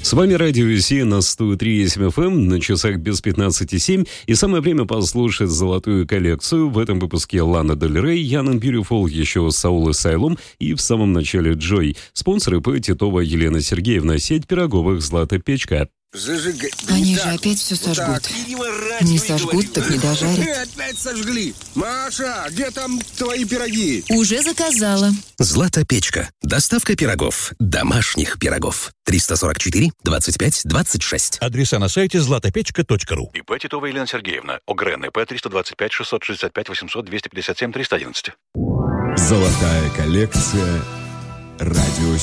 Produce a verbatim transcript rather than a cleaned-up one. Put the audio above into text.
С вами Радио Си на сто три и семь эф эм, на часах без пятнадцати семь. И самое время послушать золотую коллекцию. В этом выпуске Лана Дель Рей, Young and Beautiful, еще Саул Asylum и в самом начале Джой. Спонсоры П. Титова Елена Сергеевна, сеть пироговых «Злата Печка». Зажигай. Они Вот же так опять вот, все вот сожгут. так. Не сожгут, так не дожарят. Опять сожгли. Маша, где там твои пироги? Уже заказала. «Злата Печка». Доставка пирогов. Домашних пирогов. триста сорок четыре двадцать пять двадцать шесть. Адреса на сайте златопечка точка ру. И П. Титова Елена Сергеевна. ОГРН П триста двадцать пять шестьсот шестьдесят пять восемьсот двести пятьдесят семь триста одиннадцать. Золотая коллекция. Радио